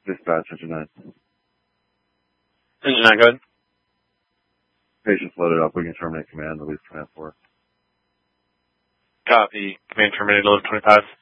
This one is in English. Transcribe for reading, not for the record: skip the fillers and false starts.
Dispatch, Engine 9. Engine 9, go ahead. Patient's loaded up. We can terminate command, release command 4. Copy. Command terminated, load 25.